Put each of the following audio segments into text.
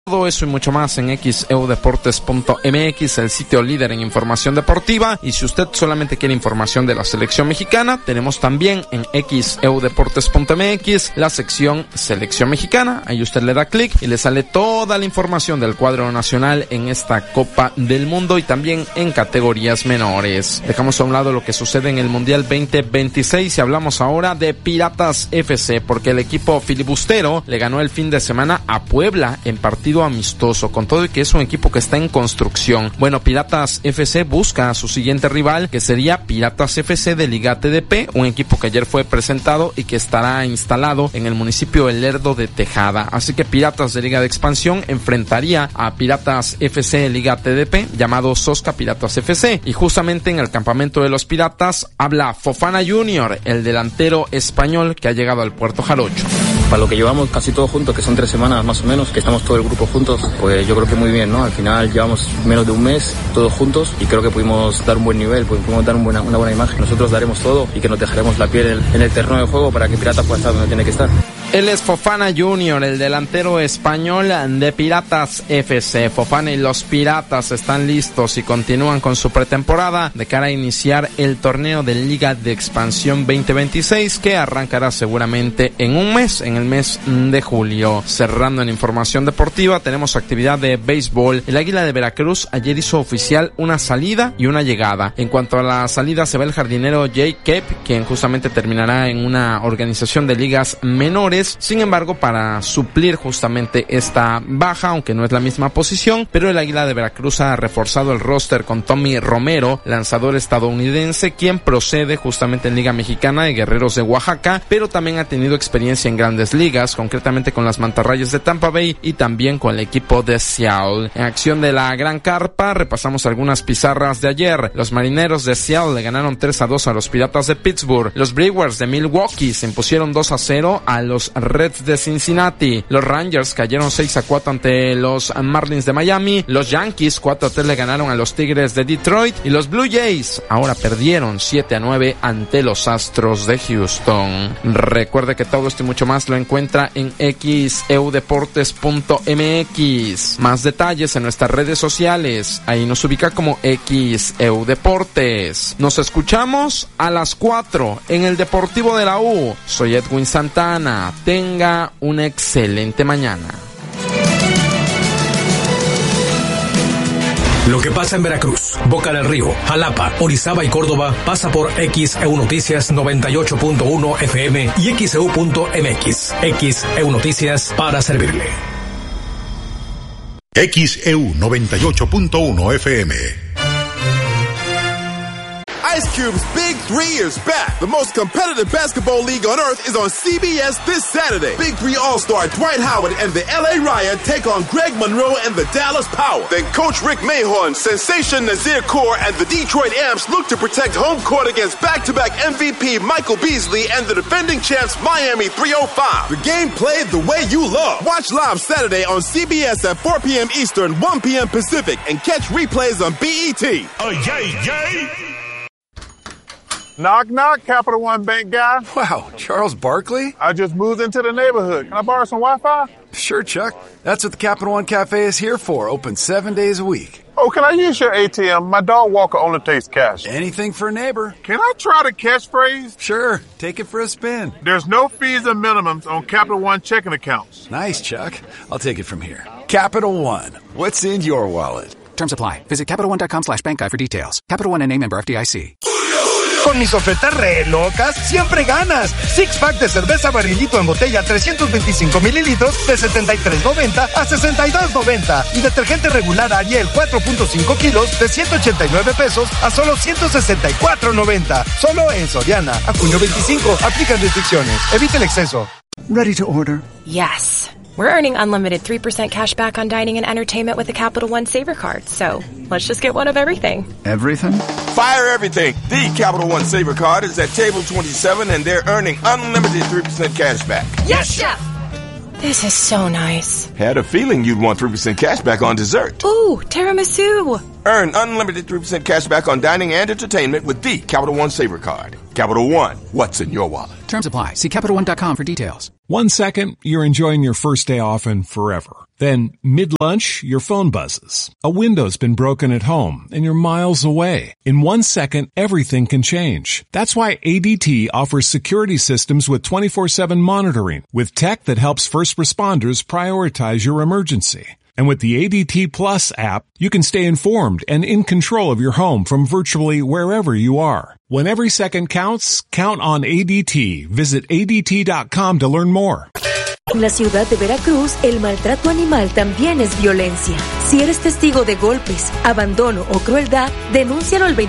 Todo eso y mucho más en xeudeportes.mx, el sitio líder en información deportiva. Y si usted solamente quiere información de la selección mexicana, tenemos también en xeudeportes.mx la sección Selección Mexicana. Ahí usted le da clic y le sale toda la información del cuadro nacional en esta Copa del Mundo y también en categorías menores. Dejamos a un lado lo que sucede en el Mundial 2026 y hablamos ahora de Piratas FC, porque el equipo filibustero le ganó el fin de semana a Puebla en partido amistoso, con todo y que es un equipo que está en construcción. Bueno, Piratas FC busca a su siguiente rival, que sería Piratas FC de Liga TDP, un equipo que ayer fue presentado y que estará instalado en el municipio de Lerdo de Tejada. Así que Piratas de Liga de Expansión enfrentaría a Piratas FC de Liga TDP, llamado Sosca Piratas FC. Y justamente en el campamento de los Piratas habla Fofana Junior, el delantero español que ha llegado al Puerto Jarocho. Para lo que llevamos casi todos juntos, que son 3 semanas más o menos, que estamos todo el grupo juntos, pues yo creo que muy bien, ¿no? Al final llevamos menos de un mes todos juntos y creo que pudimos dar un buen nivel, pudimos dar una buena imagen. Nosotros daremos todo y que nos dejaremos la piel en el terreno de juego para que Piratas pueda estar donde tiene que estar. Él es Fofana Junior, el delantero español de Piratas FC. Fofana y los Piratas están listos y continúan con su pretemporada de cara a iniciar el torneo de Liga de Expansión 2026, que arrancará seguramente en un mes, en el mes de julio. Cerrando en información deportiva, tenemos actividad de béisbol. El Águila de Veracruz ayer hizo oficial una salida y una llegada. En cuanto a la salida, se va el jardinero Jake Kep, quien justamente terminará en una organización de ligas menores. Sin embargo, para suplir justamente esta baja, aunque no es la misma posición, pero el Águila de Veracruz ha reforzado el roster con Tommy Romero, lanzador estadounidense, quien procede justamente en Liga Mexicana de Guerreros de Oaxaca, pero también ha tenido experiencia en grandes ligas, concretamente con las Mantarrayas de Tampa Bay y también con el equipo de Seattle. En acción de la Gran Carpa, repasamos algunas pizarras de ayer. Los Marineros de Seattle le ganaron 3-2 a los Piratas de Pittsburgh. Los Brewers de Milwaukee se impusieron 2-0 a los Reds de Cincinnati. Los Rangers cayeron 6-4 ante los Marlins de Miami. Los Yankees 4-3 le ganaron a los Tigres de Detroit. Y los Blue Jays ahora perdieron 7-9 ante los Astros de Houston. Recuerde que todo esto y mucho más lo encuentra en xeudeportes.mx. Más detalles en nuestras redes sociales. Ahí nos ubica como xeudeportes. Nos escuchamos a las 4 en el Deportivo de la U. Soy Edwin Santana. Tenga una excelente mañana. Lo que pasa en Veracruz, Boca del Río, Jalapa, Orizaba y Córdoba pasa por XEU Noticias 98.1 FM y XEU.mx. XEU Noticias para servirle. XEU 98.1 FM. Ice Cube's Big 3 is back. The most competitive basketball league on earth is on CBS this Saturday. Big 3 All-Star Dwight Howard and the LA Riot take on Greg Monroe and the Dallas Power. Then Coach Rick Mahorn, Sensation Nazir Kaur, and the Detroit Amps look to protect home court against back-to-back MVP Michael Beasley and the defending champs Miami 305. The game played the way you love. Watch live Saturday on CBS at 4 p.m. Eastern, 1 p.m. Pacific, and catch replays on BET. Oh, yay, yay! Knock, knock, Capital One Bank guy. Wow, Charles Barkley? I just moved into the neighborhood. Can I borrow some Wi-Fi? Sure, Chuck. That's what the Capital One Cafe is here for. Open 7 days a week. Oh, can I use your ATM? My dog Walker only takes cash. Anything for a neighbor. Can I try the catchphrase? Sure. Take it for a spin. There's no fees and minimums on Capital One checking accounts. Nice, Chuck. I'll take it from here. Capital One. What's in your wallet? Terms apply. Visit CapitalOne.com/bankguide for details. Capital One N.A. member FDIC. Con mis ofertas re locas, siempre ganas. Six Pack de cerveza barrilito en botella 325 mililitros de $73.90 a $62.90. Y detergente regular Ariel 4.5 kilos de $189 a solo $164.90. Solo en Soriana. A junio 25. Aplican restricciones. Evite el exceso. Ready to order? Yes. We're earning unlimited 3% cash back on dining and entertainment with the Capital One Saver Card. So let's just get one of everything. Everything? Fire everything. The Capital One Saver Card is at table 27 and they're earning unlimited 3% cash back. Yes, Chef! This is so nice. Had a feeling you'd want 3% cash back on dessert. Ooh, tiramisu. Earn unlimited 3% cash back on dining and entertainment with the Capital One Saver Card. Capital One, what's in your wallet? Terms apply. See CapitalOne.com for details. 1 second, you're enjoying your first day off and forever. Then, mid-lunch, your phone buzzes. A window's been broken at home, and you're miles away. In 1 second, everything can change. That's why ADT offers security systems with 24/7 monitoring, with tech that helps first responders prioritize your emergency. And with the ADT Plus app, you can stay informed and in control of your home from virtually wherever you are. When every second counts, count on ADT. Visit ADT.com to learn more. En la ciudad de Veracruz, el maltrato animal también es violencia. Si eres testigo de golpes, abandono o crueldad, denúncialo al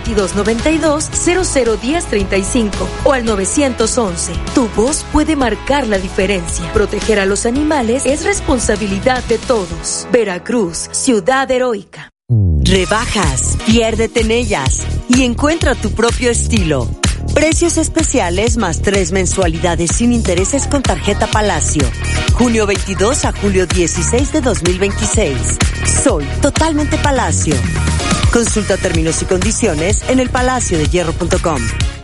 2292-001035 o al 911. Tu voz puede marcar la diferencia. Proteger a los animales es responsabilidad de todos. Veracruz, ciudad heroica. Rebajas, piérdete en ellas y encuentra tu propio estilo. Precios especiales más 3 mensualidades sin intereses con tarjeta Palacio. Junio 22 a julio 16 de 2026. Soy totalmente Palacio. Consulta términos y condiciones en elpalaciodehierro.com.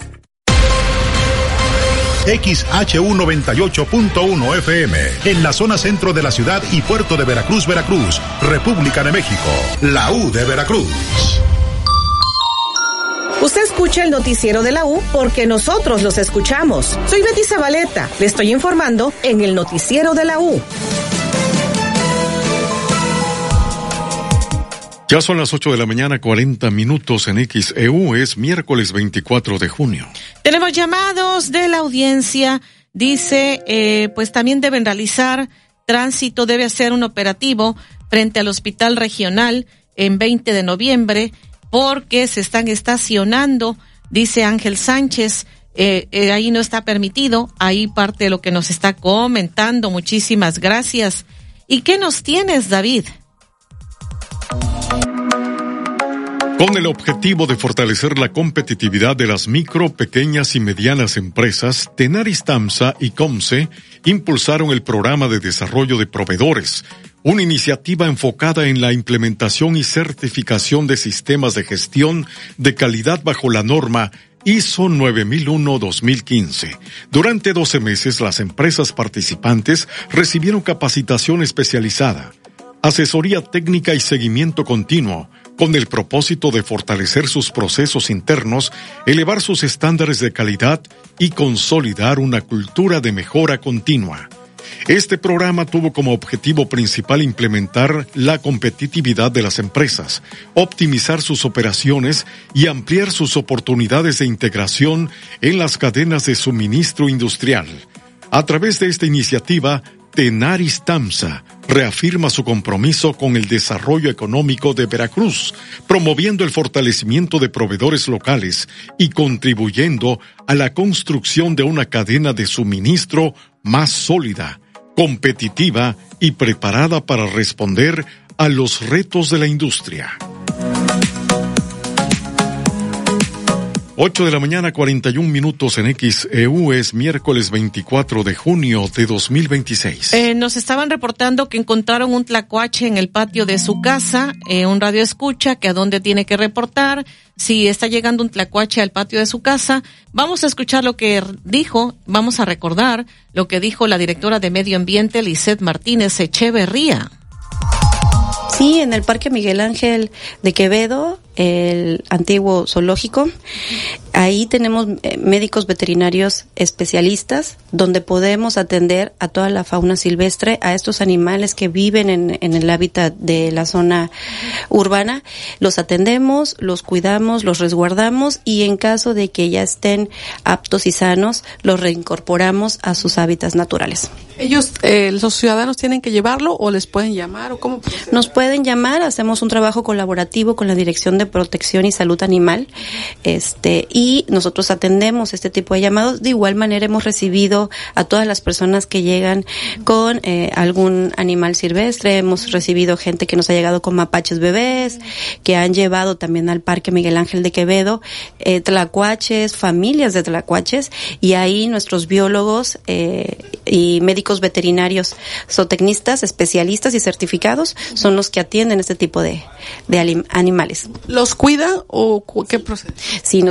XHU 98.1 FM, en la zona centro de la ciudad y puerto de Veracruz, Veracruz, República de México, la U de Veracruz. Usted escucha el noticiero de la U porque nosotros los escuchamos. Soy Betty Zabaleta, le estoy informando en el noticiero de la U. Ya son las 8 de la mañana, 40 minutos en XEU, es miércoles 24 de junio. Tenemos llamados de la audiencia, dice, pues también deben realizar tránsito, debe hacer un operativo frente al hospital regional en 20 de noviembre, porque se están estacionando, dice Ángel Sánchez, ahí no está permitido, ahí parte de lo que nos está comentando, muchísimas gracias. ¿Y qué nos tienes, David? Con el objetivo de fortalecer la competitividad de las micro, pequeñas y medianas empresas, Tenaris Tamsa y Comce impulsaron el programa de desarrollo de proveedores, una iniciativa enfocada en la implementación y certificación de sistemas de gestión de calidad bajo la norma ISO 9001-2015. Durante 12 meses, las empresas participantes recibieron capacitación especializada, asesoría técnica y seguimiento continuo, con el propósito de fortalecer sus procesos internos, elevar sus estándares de calidad y consolidar una cultura de mejora continua. Este programa tuvo como objetivo principal implementar la competitividad de las empresas, optimizar sus operaciones y ampliar sus oportunidades de integración en las cadenas de suministro industrial. A través de esta iniciativa, Tenaris Tamsa reafirma su compromiso con el desarrollo económico de Veracruz, promoviendo el fortalecimiento de proveedores locales y contribuyendo a la construcción de una cadena de suministro más sólida, competitiva y preparada para responder a los retos de la industria. 8 de la mañana, 41 minutos en XEU, es miércoles 24 de junio de 2026. Nos estaban reportando que encontraron un tlacuache en el patio de su casa, un radio escucha, que a dónde tiene que reportar, si está llegando un tlacuache al patio de su casa. Vamos a escuchar lo que dijo, vamos a recordar lo que dijo la directora de Medio Ambiente, Lisette Martínez Echeverría. Sí, en el Parque Miguel Ángel de Quevedo, el antiguo zoológico, ahí tenemos médicos veterinarios especialistas donde podemos atender a toda la fauna silvestre, a estos animales que viven en el hábitat de la zona urbana. Los atendemos, los cuidamos, los resguardamos y en caso de que ya estén aptos y sanos, los reincorporamos a sus hábitats naturales. ¿Ellos, los ciudadanos, tienen que llevarlo o les pueden llamar o cómo? Nos pueden llamar, hacemos un trabajo colaborativo con la Dirección de Protección y Salud Animal, y nosotros atendemos este tipo de llamados. De igual manera hemos recibido a todas las personas que llegan con algún animal silvestre. Hemos recibido gente que nos ha llegado con mapaches bebés, que han llevado también al Parque Miguel Ángel de Quevedo tlacuaches, familias de tlacuaches, y ahí nuestros biólogos y médicos veterinarios, zootecnistas, especialistas y certificados son los que atienden este tipo de animales. ¿Los cuidan o qué procede? Sí, nosotros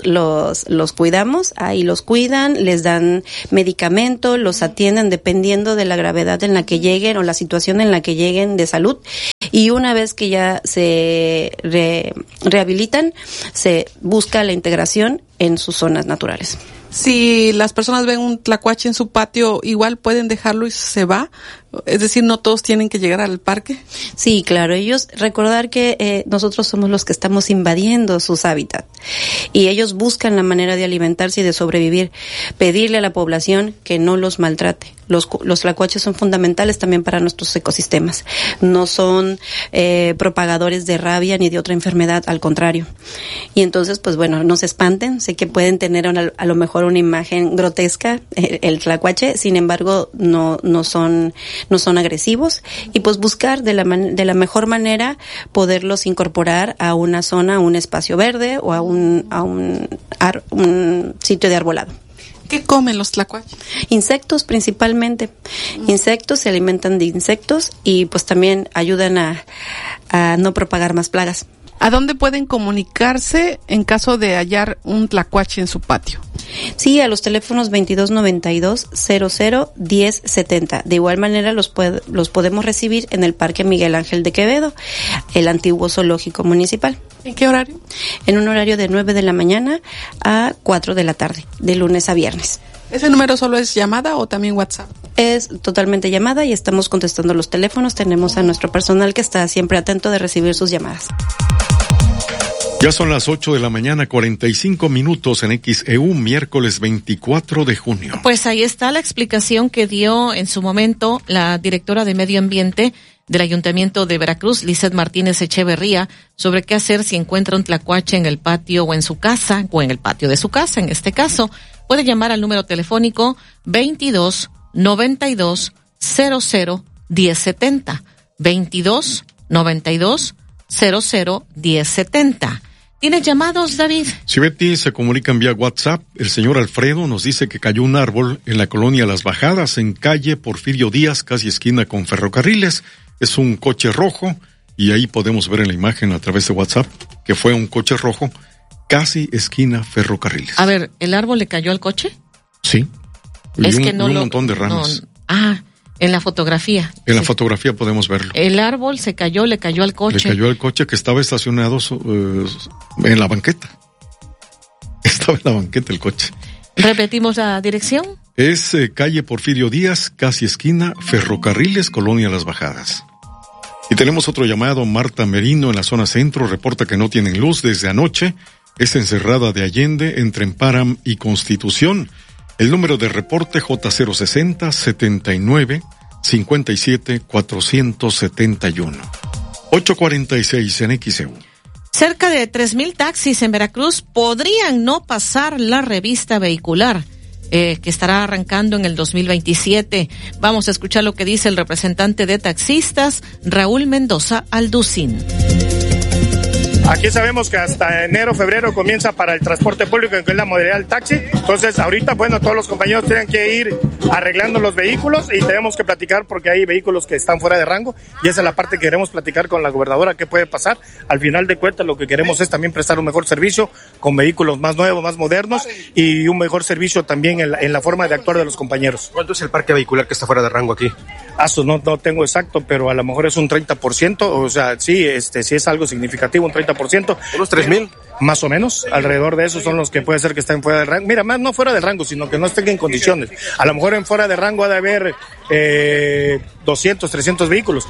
los cuidamos, ahí los cuidan, les dan medicamento, los atienden dependiendo de la gravedad en la que lleguen o la situación en la que lleguen de salud. Y una vez que ya se rehabilitan, se busca la integración en sus zonas naturales. Si las personas ven un tlacuache en su patio, igual pueden dejarlo y se va. Es decir, no todos tienen que llegar al parque. Sí, claro. Recordar que nosotros somos los que estamos invadiendo sus hábitats y ellos buscan la manera de alimentarse y de sobrevivir. Pedirle a la población que no los maltrate. Los tlacuaches son fundamentales también para nuestros ecosistemas. No son propagadores de rabia ni de otra enfermedad, al contrario. Y entonces, pues bueno, no se espanten. Sé que pueden tener a lo mejor una imagen grotesca el tlacuache, sin embargo, no son agresivos, y pues buscar de la mejor manera poderlos incorporar a una zona, a un espacio verde o a un sitio de arbolado. ¿Qué comen los tlacuaches? Insectos principalmente. Insectos, se alimentan de insectos y pues también ayudan a no propagar más plagas. ¿A dónde pueden comunicarse en caso de hallar un tlacuache en su patio? Sí, a los teléfonos 2292-00-1070. De igual manera los podemos recibir en el Parque Miguel Ángel de Quevedo, el antiguo zoológico municipal. ¿En qué horario? En un horario de 9 de la mañana a 4 de la tarde, de lunes a viernes. ¿Ese número solo es llamada o también WhatsApp? Es totalmente llamada y estamos contestando los teléfonos. Tenemos a nuestro personal que está siempre atento de recibir sus llamadas. Ya son las 8 de la mañana, 45 minutos en XEU, miércoles 24 de junio. Pues ahí está la explicación que dio en su momento la directora de Medio Ambiente del Ayuntamiento de Veracruz, Lizeth Martínez Echeverría, sobre qué hacer si encuentra un tlacuache en el patio o en su casa, o en el patio de su casa, en este caso. Puede llamar al número telefónico 22 92 00 1070. 22 92 00 1070. ¿Tienes llamados, David? Sí, Betty, se comunican vía WhatsApp. El señor Alfredo nos dice que cayó un árbol en la colonia Las Bajadas, en calle Porfirio Díaz, casi esquina con Ferrocarriles. Es un coche rojo y ahí podemos ver en la imagen a través de WhatsApp que fue un coche rojo, casi esquina Ferrocarriles. A ver, ¿el árbol le cayó al coche? Sí. Es que no un montón de ramas. En la fotografía. En la fotografía podemos verlo. El árbol se cayó, le cayó al coche. Le cayó al coche que estaba estacionado en la banqueta. Estaba en la banqueta el coche. ¿Repetimos la dirección? Es calle Porfirio Díaz, casi esquina, Ferrocarriles, colonia Las Bajadas. Y tenemos otro llamado, Marta Merino, en la zona centro, reporta que no tienen luz desde anoche. Es encerrada de Allende, entre Emparam y Constitución. El número de reporte J060 79 57 471. 846 en XEU. Cerca de 3,000 taxis en Veracruz podrían no pasar la revista vehicular que estará arrancando en el 2027. Vamos a escuchar lo que dice el representante de taxistas, Raúl Mendoza Alducin. Aquí sabemos que hasta enero, febrero comienza para el transporte público, que es la modalidad del taxi. Entonces, ahorita, bueno, todos los compañeros tienen que ir arreglando los vehículos y tenemos que platicar porque hay vehículos que están fuera de rango y esa es la parte que queremos platicar con la gobernadora, qué puede pasar. Al final de cuentas, lo que queremos es también prestar un mejor servicio con vehículos más nuevos, más modernos y un mejor servicio también en la forma de actuar de los compañeros. ¿Cuánto es el parque vehicular que está fuera de rango aquí? No tengo exacto, pero a lo mejor es un 30%, o sea, sí es algo significativo, un 30%. ¿Unos 3,000? Más o menos, alrededor de esos son los que puede ser que estén fuera de rango. Mira, más no fuera de rango, sino que no estén en condiciones. A lo mejor en fuera de rango ha de haber 200, 300 vehículos.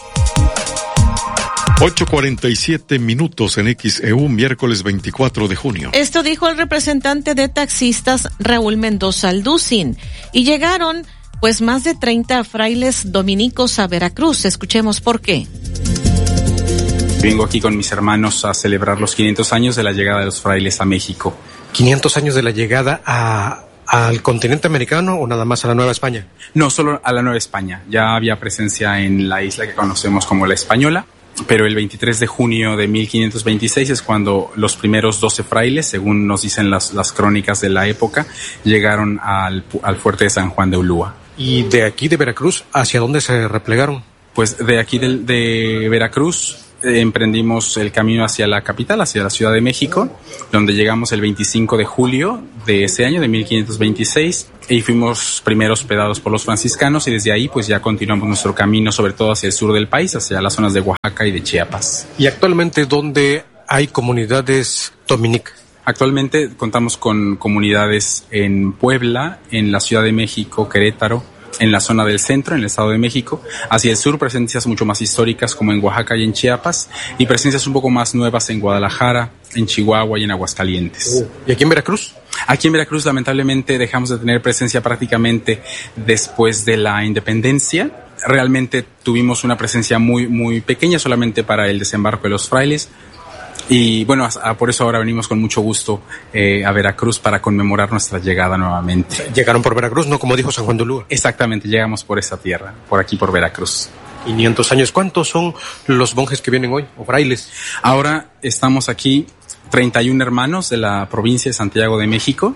8:47 minutos en XEU, miércoles 24 de junio. Esto dijo el representante de taxistas, Raúl Mendoza Alducin. Y llegaron, pues, más de 30 frailes dominicos a Veracruz. Escuchemos por qué. Vengo aquí con mis hermanos a celebrar los 500 años de la llegada de los frailes a México. ¿500 años de la llegada al continente americano o nada más a la Nueva España? No, solo a la Nueva España. Ya había presencia en la isla que conocemos como la Española, pero el 23 de junio de 1526 es cuando los primeros 12 frailes, según nos dicen las crónicas de la época, llegaron al fuerte de San Juan de Ulúa. ¿Y de aquí de Veracruz, hacia dónde se replegaron? Pues de aquí de Veracruz emprendimos el camino hacia la capital, hacia la Ciudad de México, donde llegamos el 25 de julio de ese año, de 1526, y fuimos primero hospedados por los franciscanos, y desde ahí pues ya continuamos nuestro camino, sobre todo hacia el sur del país, hacia las zonas de Oaxaca y de Chiapas. ¿Y actualmente dónde hay comunidades dominicas? Actualmente contamos con comunidades en Puebla, en la Ciudad de México, Querétaro, en la zona del centro, en el Estado de México, hacia el sur presencias mucho más históricas como en Oaxaca y en Chiapas, y presencias un poco más nuevas en Guadalajara, en Chihuahua y en Aguascalientes. ¿Y aquí en Veracruz? Aquí en Veracruz lamentablemente dejamos de tener presencia prácticamente después de la independencia. Realmente tuvimos una presencia muy, muy pequeña solamente para el desembarco de los frailes. Y bueno, por eso ahora venimos con mucho gusto a Veracruz para conmemorar nuestra llegada nuevamente. Llegaron por Veracruz, ¿no? Como dijo San Juan de Ulúa. Exactamente, llegamos por esa tierra, por aquí por Veracruz. 500 años. ¿Cuántos son los monjes que vienen hoy, o frailes? Ahora estamos aquí 31 hermanos de la provincia de Santiago de México.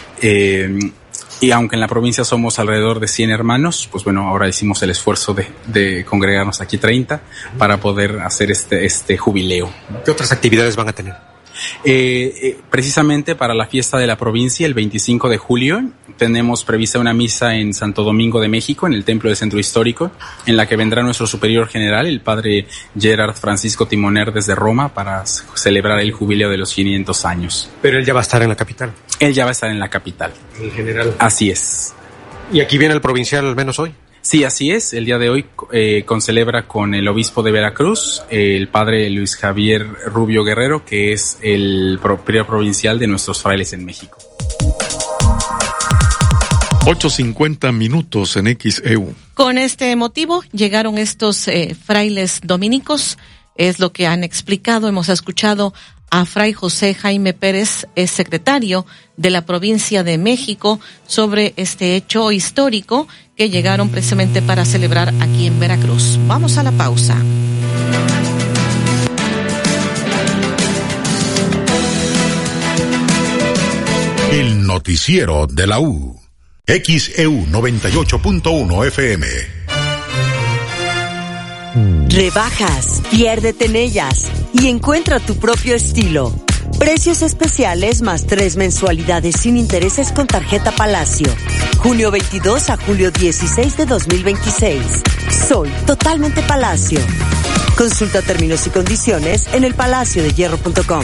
Y aunque en la provincia somos alrededor de 100 hermanos, pues bueno, ahora hicimos el esfuerzo de congregarnos aquí 30 para poder hacer este jubileo. ¿Qué otras actividades van a tener? Precisamente para la fiesta de la provincia, el 25 de julio, tenemos prevista una misa en Santo Domingo de México, en el Templo del Centro Histórico, en la que vendrá nuestro superior general, el padre Gerard Francisco Timoner desde Roma, para celebrar el jubileo de los 500 años. Pero él ya va a estar en la capital. Él ya va a estar en la capital. El general. Así es. ¿Y aquí viene el provincial al menos hoy? Sí, así es. El día de hoy concelebra con el obispo de Veracruz, el padre Luis Javier Rubio Guerrero, que es el prior provincial de nuestros frailes en México. 8:50 minutos en XEU. Con este motivo llegaron estos frailes dominicos, es lo que han explicado. Hemos escuchado a Fray José Jaime Pérez, es secretario de la provincia de México, sobre este hecho histórico que llegaron precisamente para celebrar aquí en Veracruz. Vamos a la pausa. El noticiero de la U. XEU 98.1 FM. Rebajas, piérdete en ellas y encuentra tu propio estilo. Precios especiales más 3 mensualidades sin intereses con tarjeta Palacio. Junio 22 a julio 16 de 2026. Soy totalmente Palacio. Consulta términos y condiciones en elpalaciodehierro.com.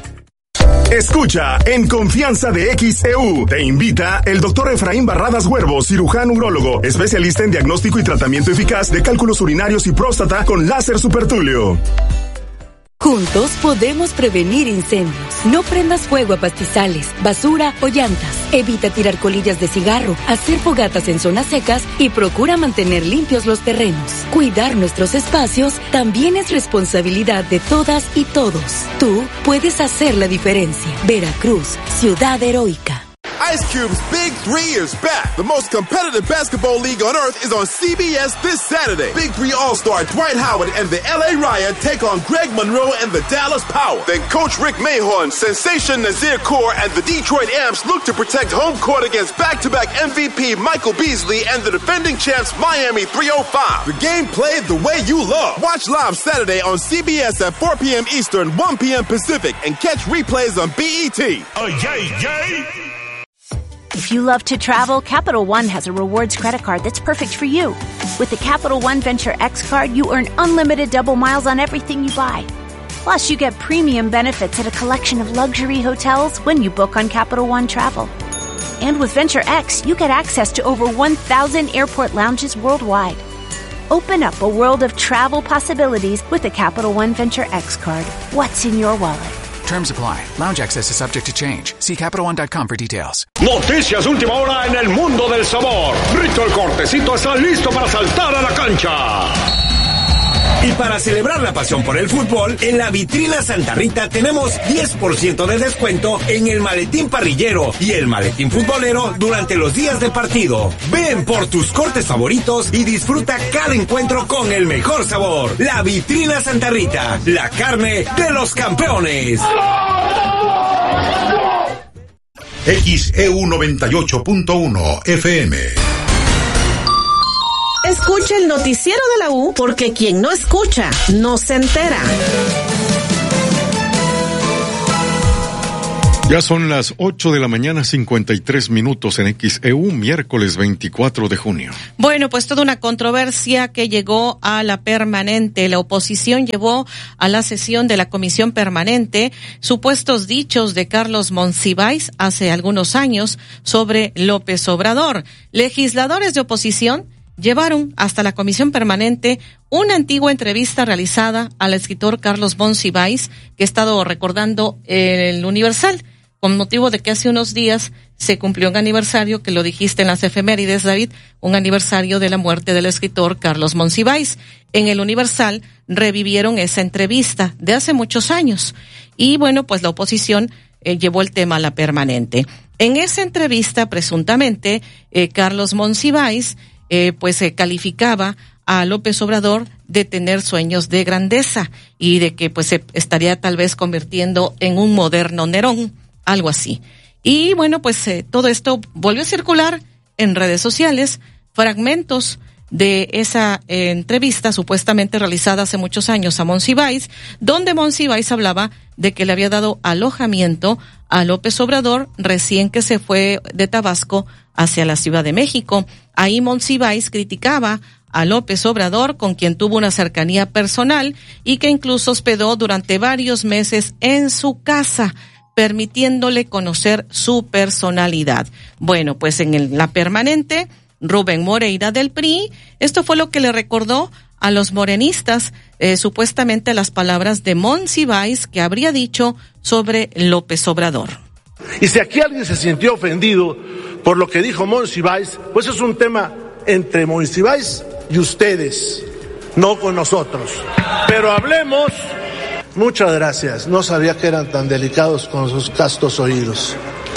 Escucha, en confianza de XEU, te invita el doctor Efraín Barradas Huervo, cirujano urólogo, especialista en diagnóstico y tratamiento eficaz de cálculos urinarios y próstata con láser supertulio. Juntos podemos prevenir incendios. No prendas fuego a pastizales, basura o llantas. Evita tirar colillas de cigarro, hacer fogatas en zonas secas y procura mantener limpios los terrenos. Cuidar nuestros espacios también es responsabilidad de todas y todos. Tú puedes hacer la diferencia. Veracruz, ciudad heroica. Ice Cube's Big 3 is back. The most competitive basketball league on earth is on CBS this Saturday. Big 3 All-Star Dwight Howard and the LA Riot take on Greg Monroe and the Dallas Power. Then Coach Rick Mahorn, Sensation Nazir Kaur, and the Detroit Amps look to protect home court against back-to-back MVP Michael Beasley and the defending champs Miami 305. The game played the way you love. Watch live Saturday on CBS at 4 p.m. Eastern, 1 p.m. Pacific, and catch replays on BET. Oh, yay, yay! If you love to travel, Capital One has a rewards credit card that's perfect for you. With the Capital One Venture X card, you earn unlimited double miles on everything you buy. Plus, you get premium benefits at a collection of luxury hotels when you book on Capital One Travel. And with Venture X, you get access to over 1,000 airport lounges worldwide. Open up a world of travel possibilities with the Capital One Venture X card. What's in your wallet? Terms apply. Lounge access is subject to change. See CapitalOne.com for details. Noticias última hora en el mundo del sabor. Rito el Cortecito está listo para saltar a la cancha. Y para celebrar la pasión por el fútbol, en la vitrina Santa Rita tenemos 10% de descuento en el maletín parrillero y el maletín futbolero durante los días de partido. Ven por tus cortes favoritos y disfruta cada encuentro con el mejor sabor. La vitrina Santa Rita, la carne de los campeones. XEU 98.1 FM. Escucha el noticiero de la U, porque quien no escucha no se entera. Ya son las 8 de la mañana, 53 minutos en XEU, miércoles 24 de junio. Bueno, pues toda una controversia que llegó a la permanente. La oposición llevó a la sesión de la comisión permanente supuestos dichos de Carlos Monsiváis hace algunos años sobre López Obrador. Legisladores de oposición llevaron hasta la comisión permanente una antigua entrevista realizada al escritor Carlos Monsiváis, que he estado recordando el Universal, con motivo de que hace unos días se cumplió un aniversario, que lo dijiste en las efemérides, David, un aniversario de la muerte del escritor Carlos Monsiváis. En el Universal revivieron esa entrevista de hace muchos años. Y bueno, pues la oposición llevó el tema a la permanente. En esa entrevista, presuntamente, Carlos Monsiváis calificaba a López Obrador de tener sueños de grandeza y de que pues se estaría tal vez convirtiendo en un moderno Nerón, algo así. Y bueno, pues todo esto volvió a circular en redes sociales, fragmentos de esa entrevista supuestamente realizada hace muchos años a Monsiváis, donde Monsiváis hablaba de que le había dado alojamiento a López Obrador recién que se fue de Tabasco hacia la Ciudad de México. Ahí Monsiváis criticaba a López Obrador, con quien tuvo una cercanía personal y que incluso hospedó durante varios meses en su casa, permitiéndole conocer su personalidad. Bueno, pues en la permanente, Rubén Moreira del PRI, esto fue lo que le recordó a los morenistas, supuestamente las palabras de Monsiváis que habría dicho sobre López Obrador. Y si aquí alguien se sintió ofendido por lo que dijo Monsiváis, pues es un tema entre Monsiváis y ustedes, no con nosotros. Pero hablemos. Muchas gracias. No sabía que eran tan delicados con sus castos oídos.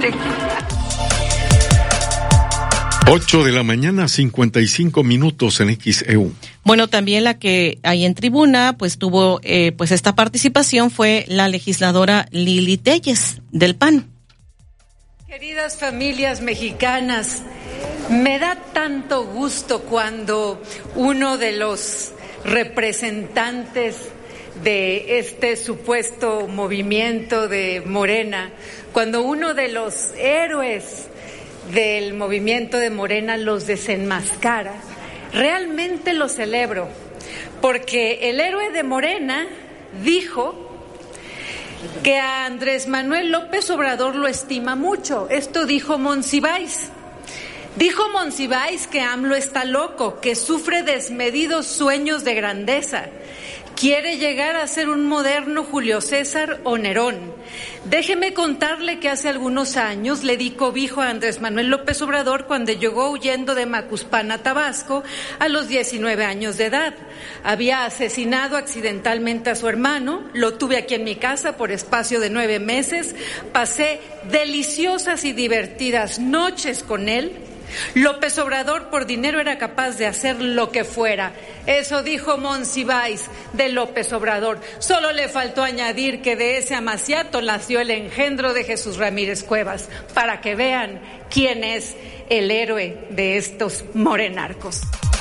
8 de la mañana, 55 minutos en XEU. Bueno, también la que hay en tribuna, pues tuvo pues esta participación fue la legisladora Lili Telles del PAN. Queridas familias mexicanas, me da tanto gusto cuando uno de los representantes de este supuesto movimiento de Morena, cuando uno de los héroes del movimiento de Morena los desenmascara, realmente lo celebro, porque el héroe de Morena dijo que a Andrés Manuel López Obrador lo estima mucho. Esto dijo Monsiváis. Dijo Monsiváis que AMLO está loco, que sufre desmedidos sueños de grandeza. Quiere llegar a ser un moderno Julio César o Nerón. Déjeme contarle que hace algunos años le di cobijo a Andrés Manuel López Obrador cuando llegó huyendo de Macuspana a Tabasco a los 19 años de edad. Había asesinado accidentalmente a su hermano, lo tuve aquí en mi casa por espacio de 9 meses, pasé deliciosas y divertidas noches con él. López Obrador por dinero era capaz de hacer lo que fuera. Eso dijo Monsiváis de López Obrador. Solo le faltó añadir que de ese amaciato nació el engendro de Jesús Ramírez Cuevas, para que vean quién es el héroe de estos morenarcos.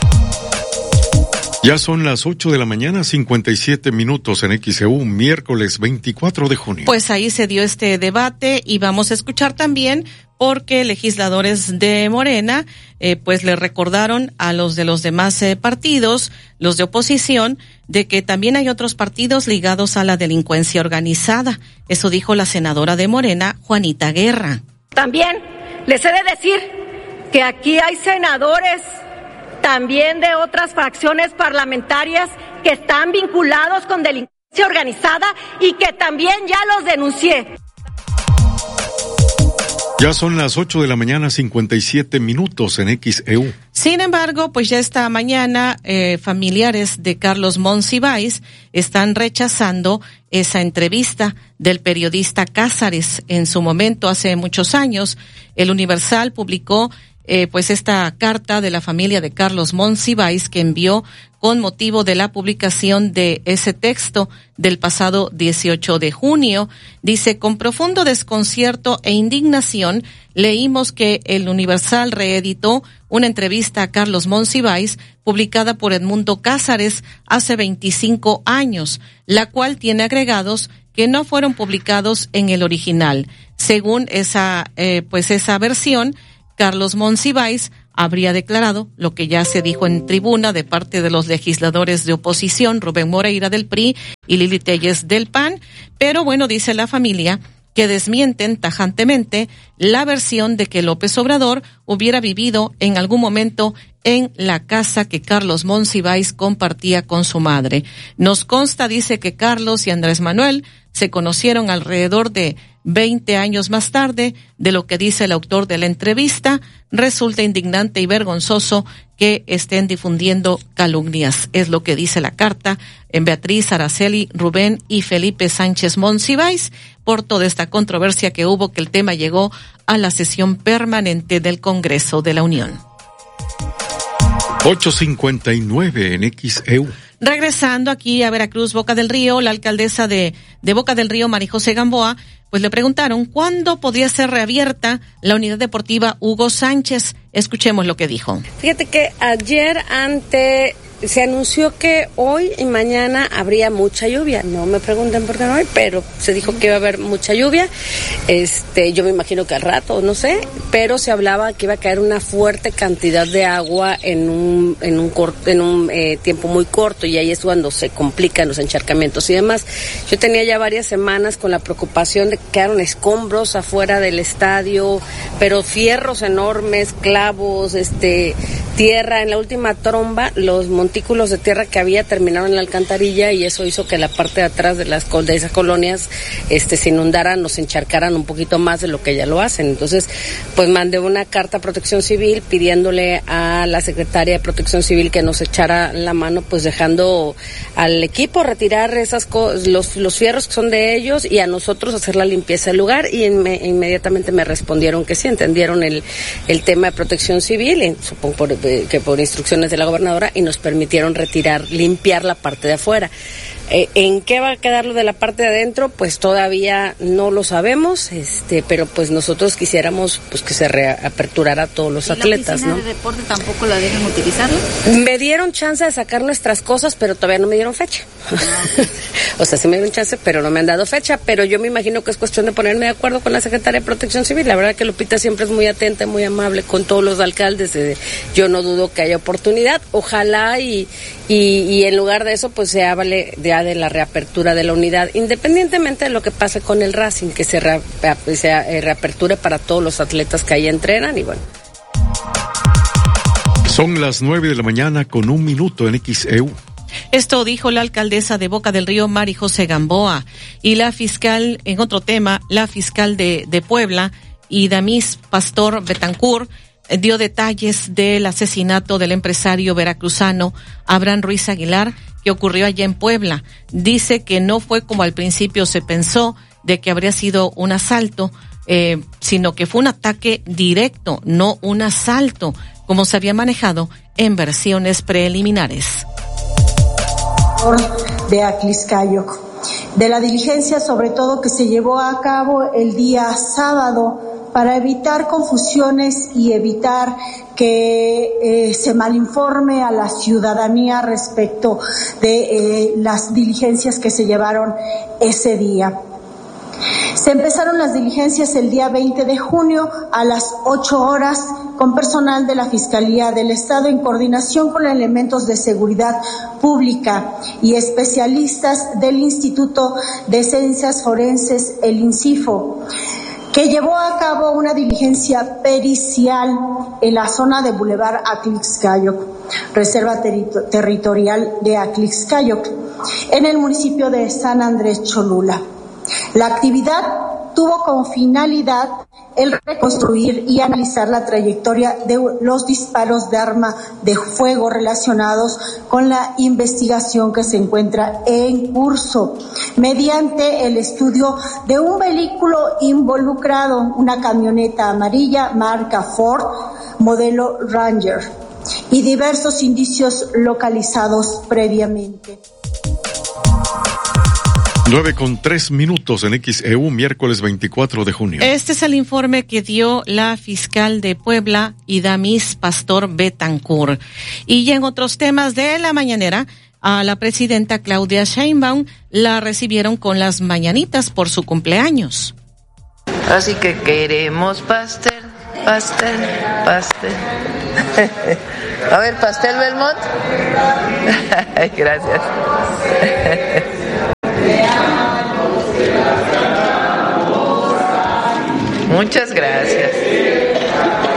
Ya son las 8 de la mañana, 57 minutos en XEU, miércoles 24 de junio. Pues ahí se dio este debate y vamos a escuchar también porque legisladores de Morena pues le recordaron a los de los demás partidos, los de oposición, de que también hay otros partidos ligados a la delincuencia organizada. Eso dijo la senadora de Morena, Juanita Guerra. También les he de decir que aquí hay senadores también de otras fracciones parlamentarias que están vinculados con delincuencia organizada y que también ya los denuncié. Ya son las 8 de la mañana, 57 minutos en XEU. Sin embargo, pues ya esta mañana familiares de Carlos Monsiváis están rechazando esa entrevista del periodista Cázares. En su momento, hace muchos años, el Universal publicó pues esta carta de la familia de Carlos Monsiváis que envió con motivo de la publicación de ese texto del pasado 18 de junio. Dice: con profundo desconcierto e indignación leímos que el Universal reeditó una entrevista a Carlos Monsiváis publicada por Edmundo Cázares hace 25 años, la cual tiene agregados que no fueron publicados en el original. Según esa versión, Carlos Monsiváis habría declarado lo que ya se dijo en tribuna de parte de los legisladores de oposición, Rubén Moreira del PRI y Lili Telles del PAN, pero bueno, dice la familia que desmienten tajantemente la versión de que López Obrador hubiera vivido en algún momento en la casa que Carlos Monsiváis compartía con su madre. Nos consta, dice, que Carlos y Andrés Manuel se conocieron alrededor de 20 años más tarde. De lo que dice el autor de la entrevista, resulta indignante y vergonzoso que estén difundiendo calumnias. Es lo que dice la carta en Beatriz, Araceli, Rubén y Felipe Sánchez Monsiváis por toda esta controversia que hubo, que el tema llegó a la sesión permanente del Congreso de la Unión. 8:59 en XEU. Regresando aquí a Veracruz, Boca del Río, la alcaldesa de Boca del Río, María José Gamboa, pues le preguntaron cuándo podría ser reabierta la unidad deportiva Hugo Sánchez. Escuchemos lo que dijo. Fíjate que ayer se anunció que hoy y mañana habría mucha lluvia. No me pregunten por qué no hay, pero se dijo que iba a haber mucha lluvia. Yo me imagino que al rato, no sé, pero se hablaba que iba a caer una fuerte cantidad de agua en un tiempo muy corto, y ahí es cuando se complican los encharcamientos y demás. Yo tenía ya varias semanas con la preocupación de que quedaron escombros afuera del estadio, pero fierros enormes, clavos, tierra. En la última tromba, los montículos de tierra que había terminaron en la alcantarilla, y eso hizo que la parte de atrás de esas colonias se inundaran, nos encharcaran un poquito más de lo que ya lo hacen. Entonces, pues mandé una carta a Protección Civil pidiéndole a la secretaria de Protección Civil que nos echara la mano, pues dejando al equipo retirar los fierros que son de ellos, y a nosotros hacer la limpieza del lugar. Y inmediatamente me respondieron que sí, entendieron el tema de Protección Civil, y supongo que por instrucciones de la gobernadora, y nos permitieron limpiar la parte de afuera. ¿En qué va a quedar lo de la parte de adentro? Pues todavía no lo sabemos, pero pues nosotros quisiéramos pues que se reaperturara a todos los atletas, ¿no? ¿La oficina de deporte tampoco la dejan utilizarlo? Me dieron chance de sacar nuestras cosas, pero todavía no me dieron fecha. O sea, sí me dieron chance, pero no me han dado fecha, pero yo me imagino que es cuestión de ponerme de acuerdo con la secretaria de Protección Civil. La verdad que Lupita siempre es muy atenta, muy amable con todos los alcaldes. Yo no dudo que haya oportunidad. Ojalá y en lugar de eso, pues se hable de la reapertura de la unidad, independientemente de lo que pase con el Racing, que se reaperture para todos los atletas que ahí entrenan. Y bueno, son las 9:00 a.m. con 1 minuto en XEU. Esto dijo la alcaldesa de Boca del Río, María José Gamboa. Y la fiscal, en otro tema, la fiscal de Puebla, Idamis Pastor Betancourt, dio detalles del asesinato del empresario veracruzano Abraham Ruiz Aguilar, que ocurrió allá en Puebla. Dice que no fue como al principio se pensó, de que habría sido un asalto, sino que fue un ataque directo, no un asalto, como se había manejado en versiones preliminares. De Atliscayoc, de la diligencia sobre todo que se llevó a cabo el día sábado, para evitar confusiones y evitar que se malinforme a la ciudadanía respecto de las diligencias que se llevaron ese día. Se empezaron las diligencias el día 20 de junio a las 8 horas con personal de la Fiscalía del Estado en coordinación con elementos de seguridad pública y especialistas del Instituto de Ciencias Forenses, el INCIFO, que llevó a cabo una diligencia pericial en la zona de Boulevard Atlixcayoc, Reserva Territorial de Atlixcayoc, en el municipio de San Andrés Cholula. La actividad tuvo como finalidad el reconstruir y analizar la trayectoria de los disparos de arma de fuego relacionados con la investigación que se encuentra en curso, mediante el estudio de un vehículo involucrado, una camioneta amarilla marca Ford, modelo Ranger y diversos indicios localizados previamente. 9:03 en XEU, miércoles 24 de junio. Este es el informe que dio la fiscal de Puebla, Idamis Pastor Betancourt. Y ya en otros temas de la mañanera, a la presidenta Claudia Sheinbaum la recibieron con las mañanitas por su cumpleaños. Así que queremos pastel. A ver, pastel Belmont. Gracias. Muchas gracias.